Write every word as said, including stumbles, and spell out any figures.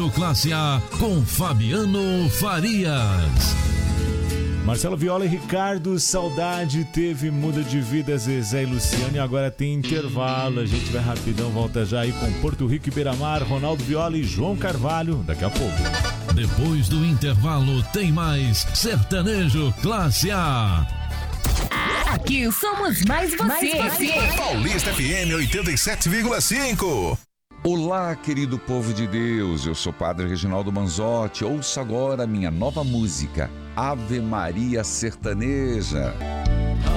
Sertanejo Classe A com Fabiano Farias. Marcelo Viola e Ricardo, saudade, teve muda de vida, Zezé e Luciano, e agora tem intervalo. A gente vai rapidão, volta já aí com Porto Rico e Beira-Mar, Ronaldo Viola e João Carvalho, daqui a pouco. Depois do intervalo tem mais Sertanejo Classe A. Aqui somos mais você. Mais você. Paulista F M oitenta e sete vírgula cinco. Olá, querido povo de Deus, eu sou o Padre Reginaldo Manzotti. Ouça agora a minha nova música, Ave Maria Sertaneja.